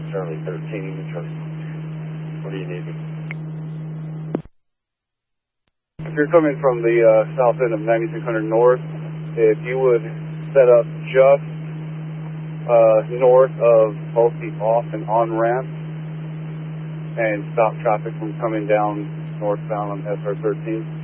Charlie 13, Charlie. What do you need? If you're coming from the south end of 9600 North, if you would set up just north of both the off and on ramps and stop traffic from coming down northbound on SR 13.